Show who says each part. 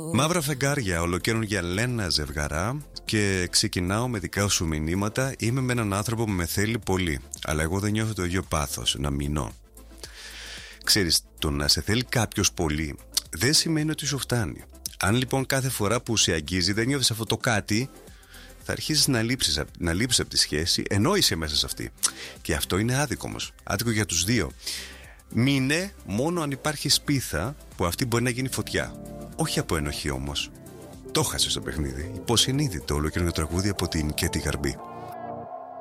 Speaker 1: Μαύρα φεγγάρια, ολοκαίρια Λένα ζευγαρά. Και ξεκινάω με δικά σου μηνύματα. Είμαι με έναν άνθρωπο που με θέλει πολύ, αλλά εγώ δεν νιώθω το ίδιο πάθος να μείνω. Ξέρεις, το να σε θέλει κάποιος πολύ δεν σημαίνει ότι σου φτάνει. Αν λοιπόν κάθε φορά που σε αγγίζει δεν νιώθεις αυτό το κάτι, θα αρχίσεις να λείψεις από τη σχέση, ενώ είσαι μέσα σε αυτή. Και αυτό είναι άδικο όμως. Άδικο για τους δύο. Μείνε μόνο αν υπάρχει σπίθα που αυτή μπορεί να γίνει φωτιά. Όχι από ενοχή όμως. Το χάσες το παιχνίδι. Υποσυνείδητο, ολοκαίρινο τραγούδι από την Κέτι Γαρμπή.